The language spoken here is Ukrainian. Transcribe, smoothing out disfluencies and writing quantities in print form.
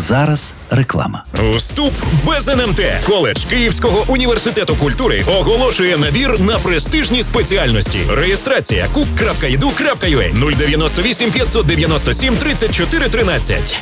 зараз реклама. Вступ без НМТ. Коледж Київського університету культури оголошує набір на престижні спеціальності. Реєстрація cook.edu.ua 098 597 34 13.